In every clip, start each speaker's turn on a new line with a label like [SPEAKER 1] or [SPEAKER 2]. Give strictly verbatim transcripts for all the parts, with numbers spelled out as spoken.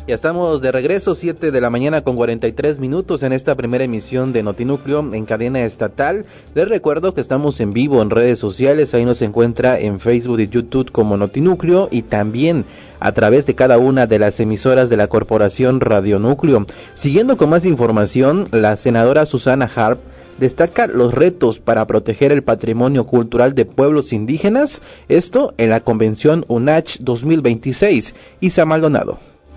[SPEAKER 1] Ya estamos de regreso, siete de la mañana con cuarenta y tres minutos en esta primera emisión de Notinúcleo en cadena estatal. Les recuerdo que estamos en vivo en redes sociales, ahí nos encuentra en Facebook y YouTube como Notinúcleo y también a través de cada una de las emisoras de la Corporación Radio Núcleo. Siguiendo con más información, la senadora Susana Harp destaca los retos para proteger el patrimonio cultural de pueblos indígenas, esto en la Convención UNACH dos mil veintiséis. Isa Maldonado.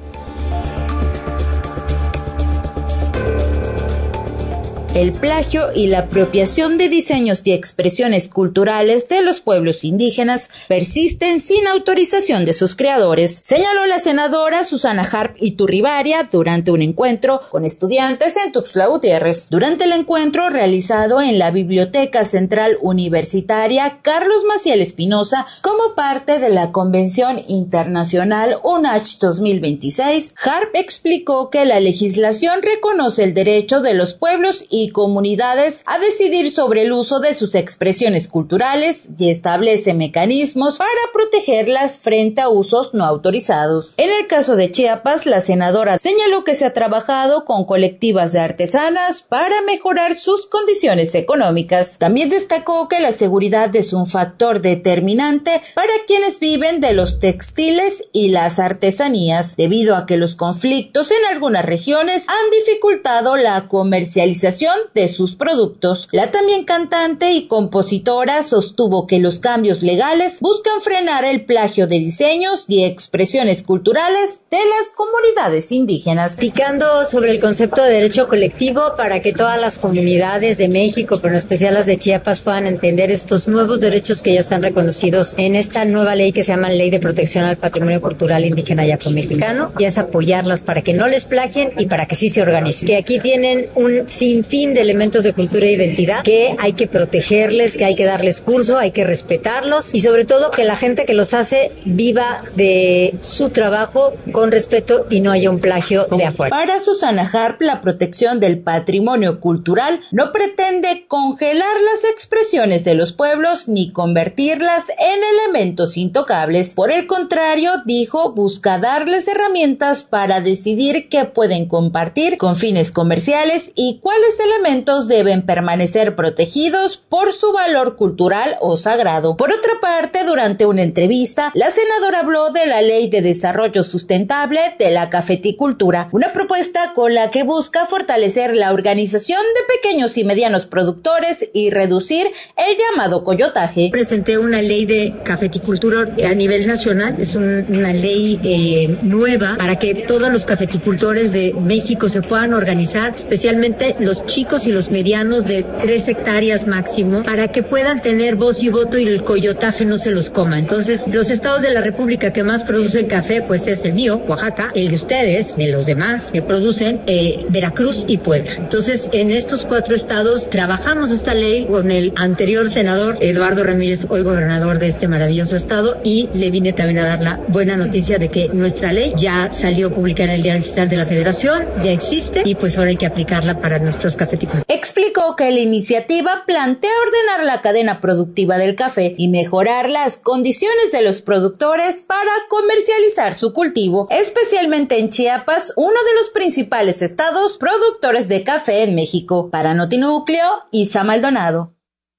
[SPEAKER 2] El plagio y la apropiación de diseños y expresiones culturales de los pueblos indígenas persisten sin autorización de sus creadores, señaló la senadora Susana Harp Iturribarria durante un encuentro con estudiantes en Tuxtla Gutiérrez. Durante el encuentro realizado en la Biblioteca Central Universitaria Carlos Maciel Espinosa como parte de la Convención Internacional UNACH dos mil veintiséis, Harp explicó que la legislación reconoce el derecho de los pueblos y comunidades a decidir sobre el uso de sus expresiones culturales y establece mecanismos para protegerlas frente a usos no autorizados. En el caso de Chiapas, la senadora señaló que se ha trabajado con colectivas de artesanas para mejorar sus condiciones económicas. También destacó que la seguridad es un factor determinante para quienes viven de los textiles y las artesanías, debido a que los conflictos en algunas regiones han dificultado la comercialización de sus productos. La también cantante y compositora sostuvo que los cambios legales buscan frenar el plagio de diseños y expresiones culturales de las comunidades indígenas.
[SPEAKER 3] Platicando sobre el concepto de derecho colectivo para que todas las comunidades de México, pero en especial las de Chiapas, puedan entender estos nuevos derechos que ya están reconocidos en esta nueva ley que se llama Ley de Protección al Patrimonio Cultural Indígena y Afromexicano, y es apoyarlas para que no les plagien y para que sí se organicen. Que aquí tienen un sinfín de elementos de cultura e identidad que hay que protegerles, que hay que darles curso, hay que respetarlos y sobre todo que la gente que los hace viva de su trabajo con respeto y no haya un plagio de afuera.
[SPEAKER 2] Para Susana Harp, la protección del patrimonio cultural no pretende congelar las expresiones de los pueblos ni convertirlas en elementos intocables. Por el contrario, dijo, busca darles herramientas para decidir qué pueden compartir con fines comerciales y cuáles elementos deben permanecer protegidos por su valor cultural o sagrado. Por otra parte, durante una entrevista, la senadora habló de la Ley de Desarrollo Sustentable de la Cafeticultura, una propuesta con la que busca fortalecer la organización de pequeños y medianos productores y reducir el llamado coyotaje.
[SPEAKER 3] Presenté una ley de cafeticultura a nivel nacional, es un, una ley eh, nueva para que todos los cafeticultores de México se puedan organizar, especialmente los chicos y los medianos de tres hectáreas máximo, para que puedan tener voz y voto y el coyotaje no se los coma. Entonces, los estados de la República que más producen café, pues es el mío, Oaxaca, el de ustedes, de los demás que producen, eh, Veracruz y Puebla. Entonces, en estos cuatro estados trabajamos esta ley con el anterior senador Eduardo Ramírez, hoy gobernador de este maravilloso estado, y le vine también a dar la buena noticia de que nuestra ley ya salió publicada en el Diario Oficial de la Federación, ya existe y pues ahora hay que aplicarla para nuestros cafeticultores.
[SPEAKER 2] Explicó que la iniciativa plantea ordenar la cadena productiva del café y mejorar las condiciones de los productores para comercializar su cultivo, especialmente en Chiapas, uno de los principales estados productores de café en México. Para Notinúcleo, Isa Maldonado.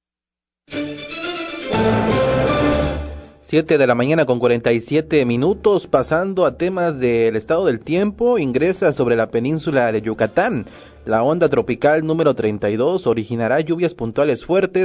[SPEAKER 1] siete de la mañana con cuarenta y siete minutos, pasando a temas del estado del tiempo, ingresa sobre la península de Yucatán. La onda tropical número treinta y dos originará lluvias puntuales fuertes